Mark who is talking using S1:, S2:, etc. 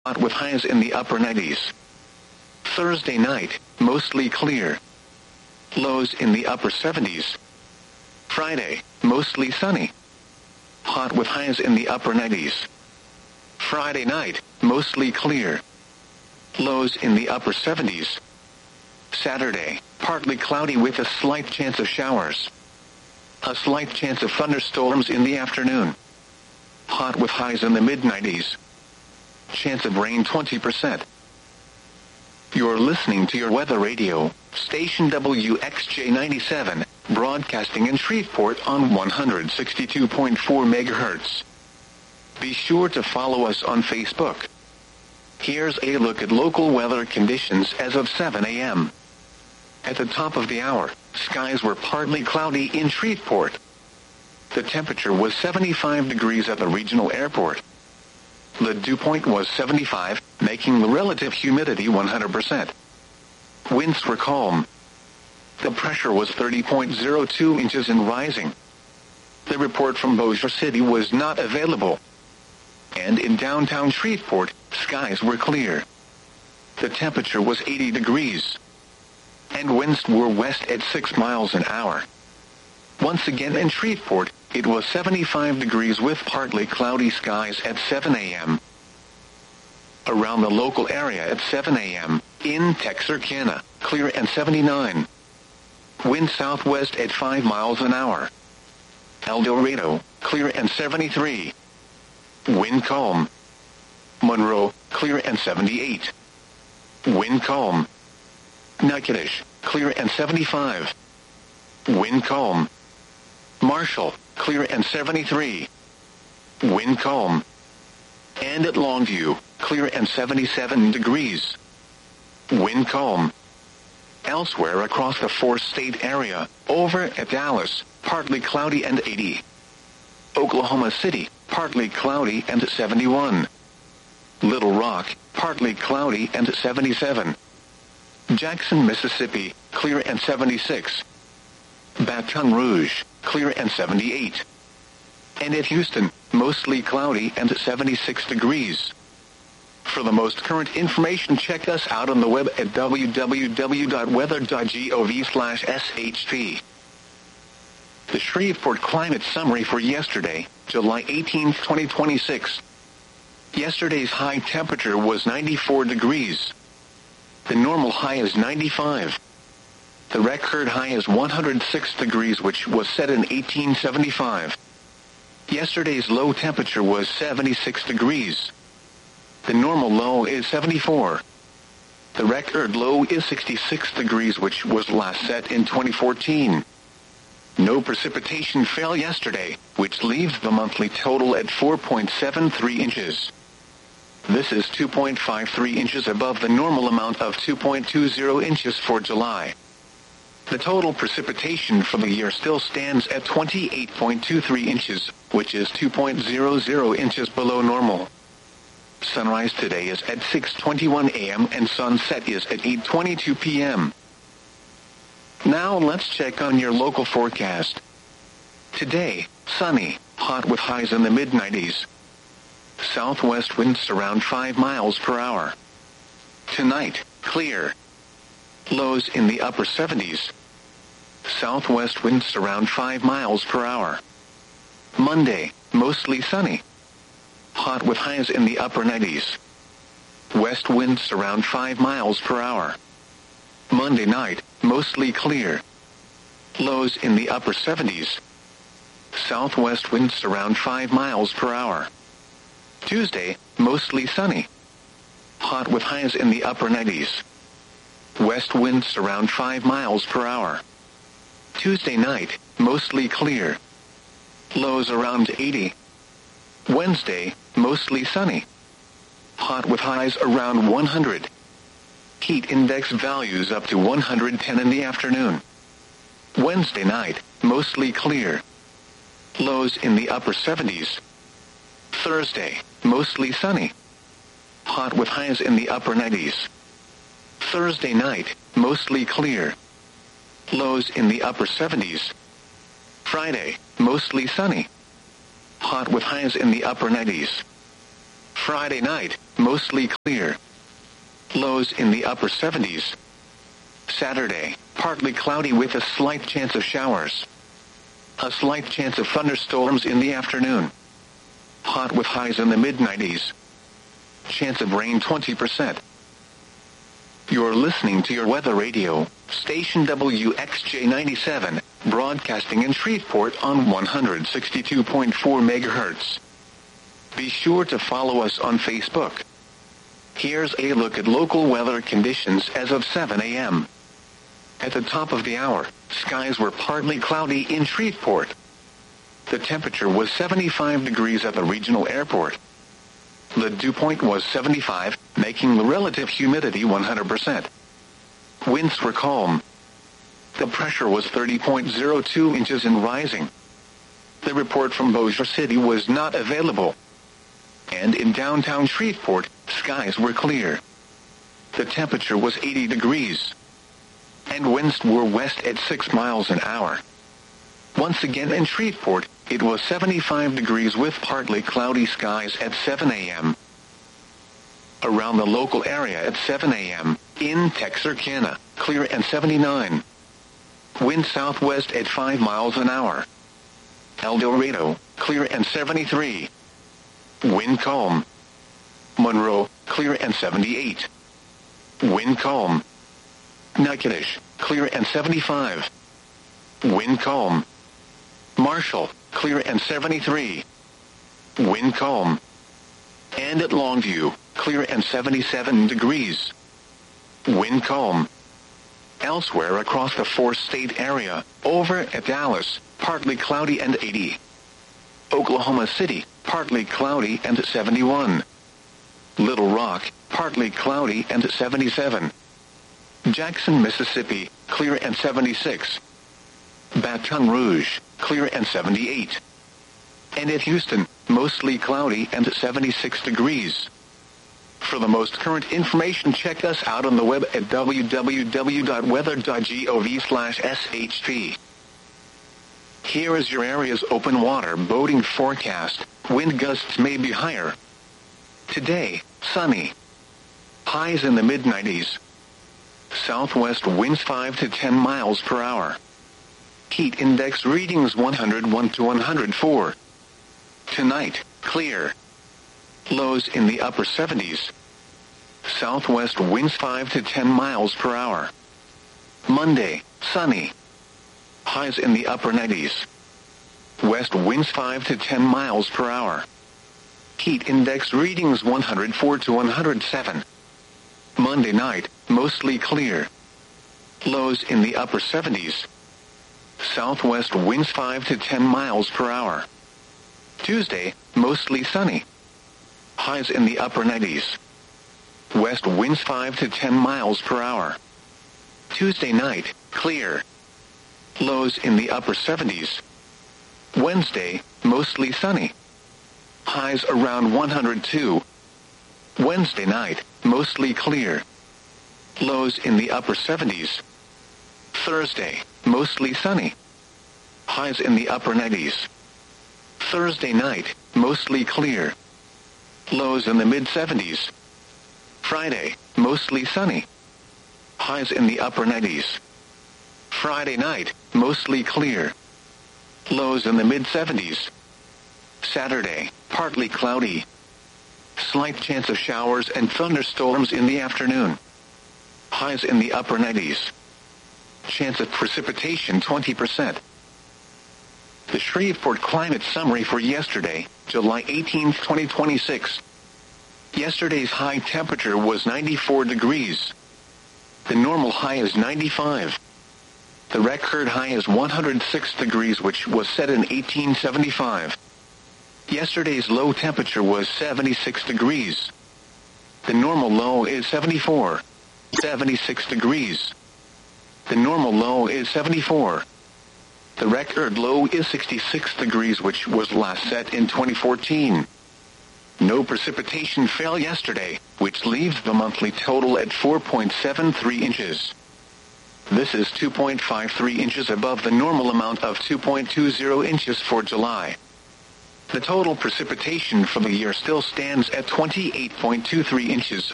S1: hot with highs in the upper 90s. Thursday night, mostly clear. Lows in the upper 70s. Friday, mostly sunny. Hot with highs in the upper 90s. Friday night, mostly clear. Lows in the upper 70s. Saturday, partly cloudy with a slight chance of showers. A slight chance of thunderstorms in the afternoon. Hot with highs in the mid-90s. Chance of rain 20%. You're listening to your weather radio, station WXJ97, broadcasting in Shreveport on 162.4 MHz. Be sure to follow us on Facebook. Here's a look at local weather conditions as of 7 a.m. At the top of the hour, skies were partly cloudy in Shreveport. The temperature was 75 degrees at the regional airport. The dew point was 75, making the relative humidity 100%. Winds were calm. The pressure was 30.02 inches and rising. The report from Bossier City was not available. And in downtown Shreveport, skies were clear. The temperature was 80 degrees. And winds were west at 6 miles an hour. Once again in Shreveport, it was 75 degrees with partly cloudy skies at 7 a.m. Around the local area at 7 a.m., in Texarkana, clear and 79. Wind southwest at 5 miles an hour. El Dorado, clear and 73. Wind calm. Monroe, clear and 78. Wind calm. Natchitoches, clear and 75. Wind calm. Marshall, clear and 73. Wind calm. And at Longview, clear and 77 degrees. Wind calm. Elsewhere across the four-state area, over at Dallas, partly cloudy and 80. Oklahoma City, partly cloudy and 71. Little Rock, partly cloudy and 77. Jackson, Mississippi, clear and 76. Baton Rouge, clear and 78. And at Houston, mostly cloudy and 76 degrees. For the most current information, check us out on the web at www.weather.gov/SHP. The Shreveport Climate Summary for yesterday, July 18, 2026. Yesterday's high temperature was 94 degrees. The normal high is 95. The record high is 106 degrees, which was set in 1875. Yesterday's low temperature was 76 degrees. The normal low is 74. The record low is 66 degrees, which was last set in 2014. No precipitation fell yesterday, which leaves the monthly total at 4.73 inches. This is 2.53 inches above the normal amount of 2.20 inches for July. The total precipitation for the year still stands at 28.23 inches, which is 2.00 inches below normal. Sunrise today is at 6:21 a.m. and sunset is at 8:22 p.m. Now let's check on your local forecast. Today, sunny, hot with highs in the mid-90s. Southwest winds around 5 miles per hour. Tonight, clear. Lows in the upper 70s. Southwest winds around 5 miles per hour. Monday, mostly sunny. Hot with highs in the upper 90s. West winds around 5 miles per hour. Monday night, mostly clear. Lows in the upper 70s. Southwest winds around 5 miles per hour. Tuesday, mostly sunny. Hot with highs in the upper 90s. West winds around 5 miles per hour. Tuesday night, mostly clear. Lows around 80. Wednesday, mostly sunny. Hot with highs around 100. Heat index values up to 110 in the afternoon. Wednesday night, mostly clear. Lows in the upper 70s. Thursday, mostly sunny. Hot with highs in the upper 90s. Thursday night, mostly clear. Lows in the upper 70s. Friday, mostly sunny. Hot with highs in the upper 90s. Friday night, mostly clear. Lows in the upper 70s. Saturday, partly cloudy with a slight chance of showers. A slight chance of thunderstorms in the afternoon. Hot with highs in the mid-90s. Chance of rain 20%. You're listening to your weather radio, station WXJ97, broadcasting in Shreveport on 162.4 MHz. Be sure to follow us on Facebook. Here's a look at local weather conditions as of 7 a.m. At the top of the hour, skies were partly cloudy in Shreveport. The temperature was 75 degrees at the regional airport. The dew point was 75, making the relative humidity 100%. Winds were calm. The pressure was 30.02 inches and rising. The report from Bossier City was not available. And in downtown Shreveport, skies were clear. The temperature was 80 degrees. And winds were west at 6 miles an hour. Once again in Shreveport, it was 75 degrees with partly cloudy skies at 7 a.m. Around the local area at 7 a.m., in Texarkana, clear and 79. Wind southwest at 5 miles an hour. El Dorado, clear and 73. Wind calm. Monroe, clear and 78. Wind calm. Natchitoches, clear and 75. Wind calm. Marshall, clear and 73. Wind calm. And at Longview, clear and 77 degrees. Wind calm. Elsewhere across the four-state area, over at Dallas, partly cloudy and 80. Oklahoma City, partly cloudy and 71. Little Rock, partly cloudy and 77. Jackson, Mississippi, clear and 76. Baton Rouge, clear and 78. And at Houston, mostly cloudy and 76 degrees. For the most current information, check us out on the web at www.weather.gov/SHP. Here is your area's open water boating forecast. Wind gusts may be higher. Today, sunny. Highs in the mid-90s. Southwest winds 5 to 10 miles per hour. Heat index readings 101 to 104. Tonight, clear. Lows in the upper 70s. Southwest winds 5 to 10 miles per hour. Monday, sunny. Highs in the upper 90s. West winds 5 to 10 miles per hour. Heat index readings 104 to 107. Monday night, mostly clear. Lows in the upper 70s. Southwest winds 5 to 10 miles per hour. Tuesday, mostly sunny. Highs in the upper 90s. West winds 5 to 10 miles per hour. Tuesday night, clear. Lows in the upper 70s. Wednesday, mostly sunny. Highs around 102. Wednesday night, mostly clear. Lows in the upper 70s. Thursday, mostly sunny. Highs in the upper 90s. Thursday night, mostly clear. Lows in the mid-70s. Friday, mostly sunny. Highs in the upper 90s. Friday night, mostly clear. Lows in the mid-70s. Saturday, partly cloudy. Slight chance of showers and thunderstorms in the afternoon. Highs in the upper 90s. Chance of precipitation 20%. The Shreveport Climate Summary for yesterday, July 18, 2026. Yesterday's high temperature was 94 degrees. The normal high is 95. The record high is 106 degrees, which was set in 1875. Yesterday's low temperature was 76 degrees. The normal low is 74. 76 degrees. The normal low is 74. The record low is 66 degrees, which was last set in 2014. No precipitation fell yesterday, which leaves the monthly total at 4.73 inches. This is 2.53 inches above the normal amount of 2.20 inches for July. The total precipitation for the year still stands at 28.23 inches.